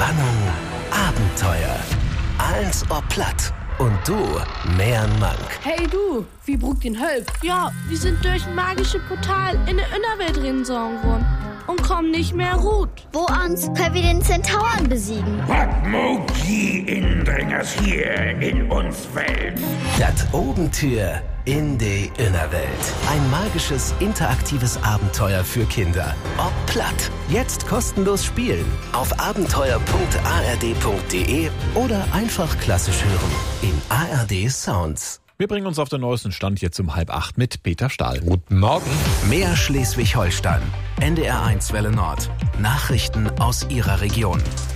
Spannung, Abenteuer. Alles ob platt. Und du, mehr Mank. Hey du, wie brugt den Hölp? Ja, wir sind durch ein magisches Portal in der Innerwelt rinsauen worden und kommen nicht mehr gut. Wo uns können wir den Zentauren besiegen? Was mogt die Indringers hier in uns Welt? Das Obentür in die Innerwelt. Ein magisches, interaktives Abenteuer für Kinder. Ob platt. Jetzt kostenlos spielen. Auf abenteuer.ard.de oder einfach klassisch hören. In ARD Sounds. Wir bringen uns auf den neuesten Stand jetzt um 7:30 mit Peter Stahl. Guten Morgen. Mehr Schleswig-Holstein. NDR1 Welle Nord. Nachrichten aus Ihrer Region.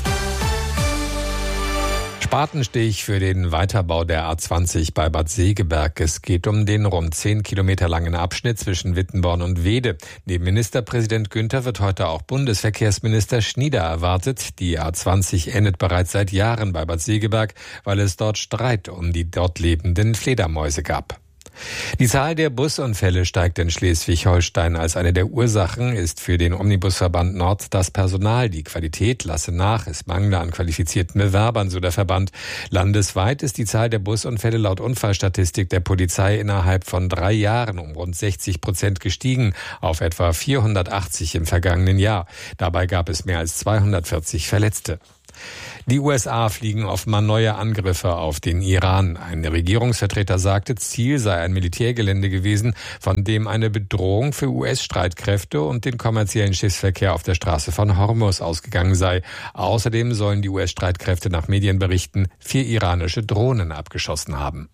Spatenstich für den Weiterbau der A20 bei Bad Segeberg. Es geht um den rund 10 Kilometer langen Abschnitt zwischen Wittenborn und Weede. Neben Ministerpräsident Günther wird heute auch Bundesverkehrsminister Schnieder erwartet. Die A20 endet bereits seit Jahren bei Bad Segeberg, weil es dort Streit um die dort lebenden Fledermäuse gab. Die Zahl der Busunfälle steigt in Schleswig-Holstein. Als eine der Ursachen ist für den Omnibusverband Nord das Personal. Die Qualität lasse nach, es mangle an qualifizierten Bewerbern, so der Verband. Landesweit ist die Zahl der Busunfälle laut Unfallstatistik der Polizei innerhalb von 3 Jahren um rund 60% gestiegen, auf etwa 480 im vergangenen Jahr. Dabei gab es mehr als 240 Verletzte. Die USA fliegen offenbar neue Angriffe auf den Iran. Ein Regierungsvertreter sagte, Ziel sei ein Militärgelände gewesen, von dem eine Bedrohung für US-Streitkräfte und den kommerziellen Schiffsverkehr auf der Straße von Hormuz ausgegangen sei. Außerdem sollen die US-Streitkräfte nach Medienberichten 4 iranische Drohnen abgeschossen haben.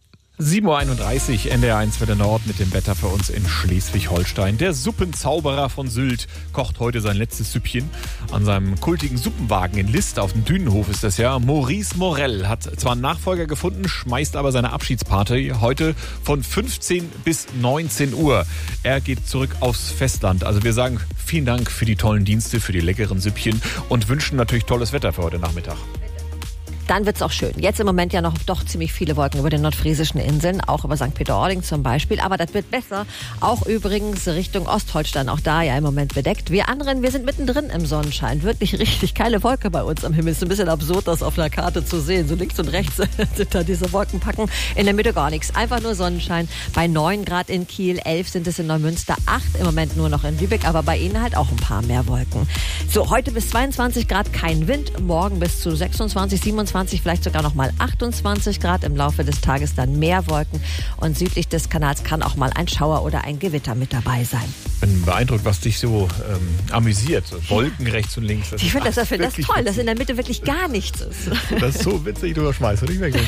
7:31 Uhr, NDR1 Welle Nord mit dem Wetter für uns in Schleswig-Holstein. Der Suppenzauberer von Sylt kocht heute sein letztes Süppchen. An seinem kultigen Suppenwagen in List auf dem Dünenhof ist das ja. Maurice Morell hat zwar einen Nachfolger gefunden, schmeißt aber seine Abschiedsparty heute von 15 bis 19 Uhr. Er geht zurück aufs Festland. Also wir sagen vielen Dank für die tollen Dienste, für die leckeren Süppchen und wünschen natürlich tolles Wetter für heute Nachmittag. Dann wird's auch schön. Jetzt im Moment ja noch doch ziemlich viele Wolken über den nordfriesischen Inseln, auch über St. Peter-Ording zum Beispiel. Aber das wird besser. Auch übrigens Richtung Ostholstein, auch da ja im Moment bedeckt. Wir anderen, wir sind mittendrin im Sonnenschein. Wirklich richtig geile Wolke bei uns am Himmel. Ist ein bisschen absurd, das auf einer Karte zu sehen. So links und rechts sind da diese Wolkenpacken. In der Mitte gar nichts. Einfach nur Sonnenschein. Bei 9 Grad in Kiel, 11 sind es in Neumünster, 8 im Moment nur noch in Lübeck. Aber bei Ihnen halt auch ein paar mehr Wolken. So, heute bis 22 Grad kein Wind. Morgen bis zu 26, 27. Vielleicht sogar noch mal 28 Grad, im Laufe des Tages dann mehr Wolken und südlich des Kanals kann auch mal ein Schauer oder ein Gewitter mit dabei sein. Ich bin beeindruckt, was dich so amüsiert. Wolken rechts und links. Ich finde das toll, dass in der Mitte wirklich gar nichts ist. Das ist so witzig, du schmeißt nicht weg.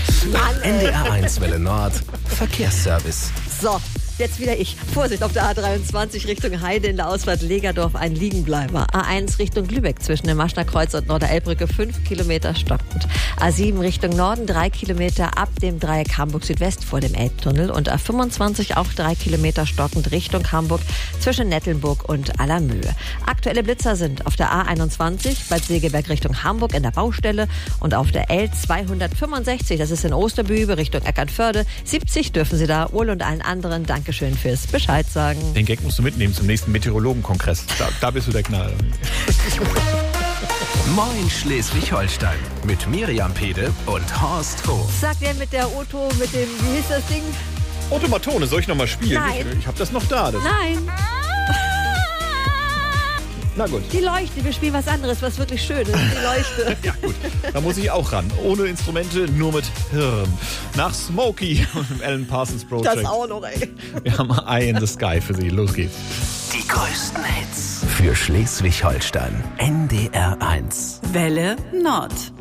NDR1 Welle Nord, Verkehrsservice. So. Jetzt wieder ich. Vorsicht auf der A23 Richtung Heide in der Ausfahrt Legerdorf ein Liegenbleiber. A1 Richtung Lübeck zwischen dem Maschner Kreuz und Norderelbbrücke 5 Kilometer stockend. A7 Richtung Norden 3 Kilometer ab dem Dreieck Hamburg Südwest vor dem Elbtunnel und A25 auch 3 Kilometer stockend Richtung Hamburg zwischen Nettelnburg und Allermöhe. Aktuelle Blitzer sind auf der A21 Bad Segeberg Richtung Hamburg in der Baustelle und auf der L265, das ist in Osterbübe Richtung Eckernförde. 70 dürfen Sie da, Uhl und allen anderen. Dankeschön fürs Bescheid sagen. Den Gag musst du mitnehmen zum nächsten Meteorologenkongress. Da bist du der Knall. Moin Schleswig-Holstein mit Miriam Pede und Horst Hof. Sagt wer mit der Otto, mit dem, wie hieß das Ding? Automatone, soll ich nochmal spielen? Nein. Ich hab das noch da. Nein. Na gut. Die Leuchte, wir spielen was anderes, was wirklich schön ist. Die Leuchte. Ja gut, da muss ich auch ran. Ohne Instrumente, nur mit Hirn. Nach Smokey und dem Alan Parsons Project. Das auch noch, ey. Wir haben Eye in the Sky für Sie. Los geht's. Die größten Hits für Schleswig-Holstein. NDR1. Welle Nord.